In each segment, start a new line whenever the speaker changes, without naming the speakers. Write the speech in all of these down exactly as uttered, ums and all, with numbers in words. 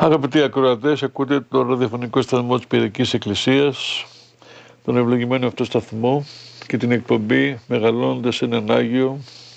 Αγαπητοί ακροατές, ακούτε το ραδιοφωνικό σταθμό της Πυριακής Εκκλησίας, τον ευλογημένο αυτό σταθμό και την εκπομπή «Μεγαλώνοντας έναν Άγιο»,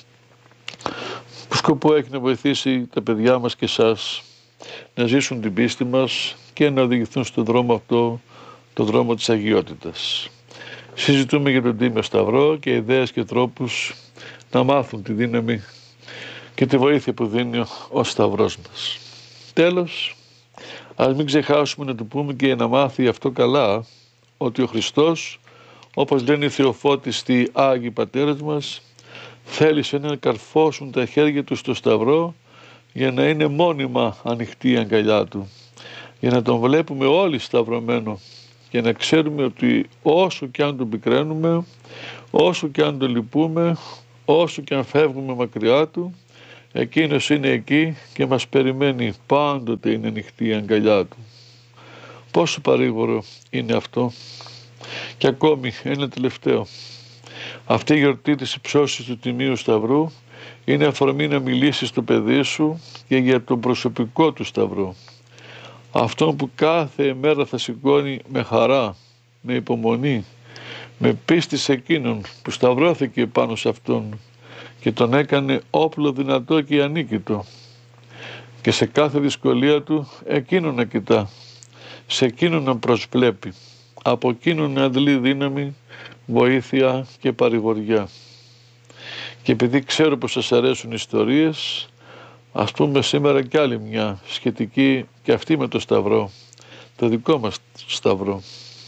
που σκοπό έχει να βοηθήσει τα παιδιά μας και εσάς να ζήσουν την πίστη μας και να οδηγηθούν στον δρόμο αυτό, τον δρόμο της αγιότητας. Συζητούμε για τον Τίμιο Σταυρό και ιδέες και τρόπους να μάθουν τη δύναμη και τη βοήθεια που δίνει ο Σταυρός μας. Τέλος, ας μην ξεχάσουμε να του πούμε και να μάθει αυτό καλά, ότι ο Χριστός, όπως λένε οι θεοφώτιστοι Άγιοι Πατέρες μας, θέλησε να καρφώσουν τα χέρια του στο Σταυρό για να είναι μόνιμα ανοιχτή η αγκαλιά του, για να τον βλέπουμε όλοι σταυρωμένο και να ξέρουμε ότι όσο και αν τον πικραίνουμε, όσο και αν τον λυπούμε, όσο και αν φεύγουμε μακριά του, εκείνος είναι εκεί και μας περιμένει, πάντοτε είναι ανοιχτή η αγκαλιά του. Πόσο παρήγορο είναι αυτό. Και ακόμη ένα τελευταίο. Αυτή η γιορτή της υψώσης του Τιμίου Σταυρού είναι αφορμή να μιλήσει στο παιδί σου και για τον προσωπικό του Σταυρό. Αυτόν που κάθε μέρα θα σηκώνει με χαρά, με υπομονή, με πίστη σε εκείνον που σταυρώθηκε πάνω σε αυτόν και τον έκανε όπλο δυνατό και ανίκητο, και σε κάθε δυσκολία του εκείνον να κοιτά, σε εκείνον να προσβλέπει, από εκείνον να αντλεί δύναμη, βοήθεια και παρηγοριά. Και επειδή ξέρω πως σας αρέσουν ιστορίες, ας πούμε σήμερα κι άλλη μια σχετική και αυτή με το Σταυρό, το δικό μας Σταυρό.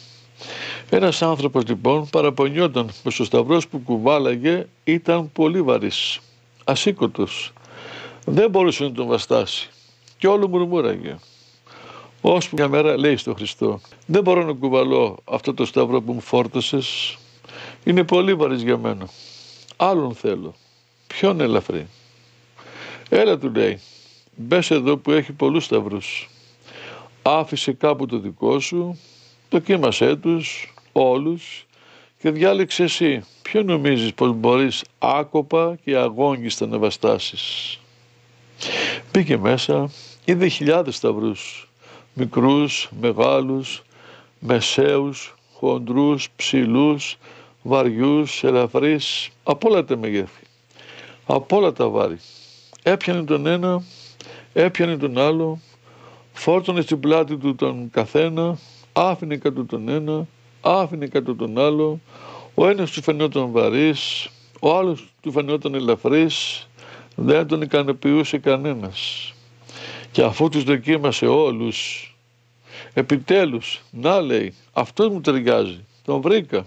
Ένας άνθρωπος λοιπόν παραπονιόταν πως ο Σταυρός που κουβάλαγε ήταν πολύ βαρύς, ασήκωτος, δεν μπορούσε να τον βαστάσει και όλο μουρμούραγε. Ώσπου μια μέρα λέει στον Χριστό: «Δεν μπορώ να κουβαλώ αυτό το Σταυρό που μου φόρτωσες, είναι πολύ βαρύς για μένα, άλλον θέλω, ποιον ελαφρύ». «Έλα», του λέει, «μπες εδώ που έχει πολλούς σταυρούς, άφησε κάπου το δικό σου, δοκίμασέ τους όλους και διάλεξε εσύ ποιο νομίζεις πως μπορείς άκοπα και αγώνιστα να βαστάσεις». Πήγε μέσα, είδε χιλιάδες σταυρούς, μικρούς, μεγάλους, μεσαίους, χοντρούς, ψηλούς, βαριούς, ελαφρύς, από όλα τα μεγέθη, από όλα τα βάρη. Έπιανε τον ένα, έπιανε τον άλλο, φόρτωνε στην πλάτη του τον καθένα, άφηνε κάτω τον ένα, άφηνε κάτω τον άλλο, ο ένας του φαινόταν βαρύς, ο άλλος του φαινόταν ελαφρύς, δεν τον ικανοποιούσε κανένας. Και αφού τους δοκίμασε όλους, επιτέλους, να, λέει, αυτός μου ταιριάζει, τον βρήκα.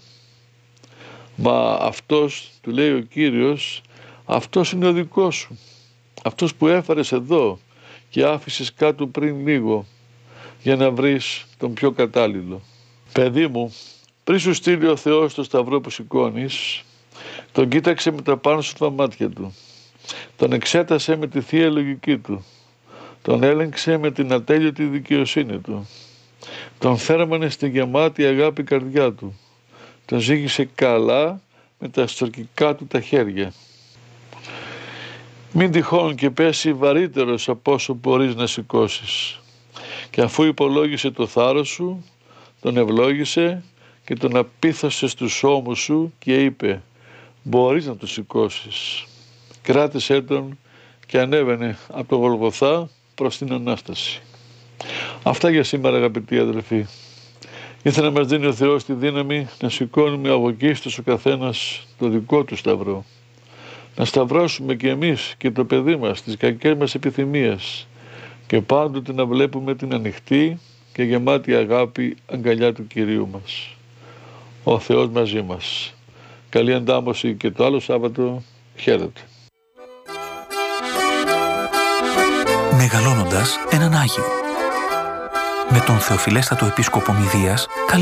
«Μα αυτός», του λέει ο Κύριος, «αυτός είναι ο δικός σου, αυτός που έφερες εδώ και άφησες κάτω πριν λίγο για να βρεις τον πιο κατάλληλο». Παιδί μου, πριν σου στείλει ο Θεός το Σταυρό που σηκώνεις, τον κοίταξε με τα πάνω σου τα μάτια του, τον εξέτασε με τη θεία λογική του, τον έλεγξε με την ατέλειωτη δικαιοσύνη του, τον θέρμανε στη γεμάτη αγάπη καρδιά του, τον ζήγησε καλά με τα στορκικά του τα χέρια. Μην τυχόν και πέσει βαρύτερος από όσο μπορείς να σηκώσεις. Και αφού υπολόγισε το θάρρος σου, τον ευλόγησε και τον απίθωσε στους ώμους σου και είπε: «Μπορείς να το σηκώσεις». Κράτησέ τον και ανέβαινε από το Γολγοθά προς την Ανάσταση. Αυτά για σήμερα, αγαπητοί αδελφοί. Ήθελα να μας δίνει ο Θεός τη δύναμη να σηκώνουμε αγωγίστως ο καθένας το δικό του Σταυρό. Να σταυρώσουμε και εμείς και το παιδί μας τις κακές μας επιθυμίες και πάντοτε να βλέπουμε την ανοιχτή και γεμάτη αγάπη αγκαλιά του Κυρίου μας. Ο Θεός μαζί μας. Καλή αντάμωση και το άλλο Σάββατο. Χαίρετε.
Μεγαλώνοντας έναν Άγιο. Με τον Θεοφιλέστατο Επίσκοπο Μηδίας,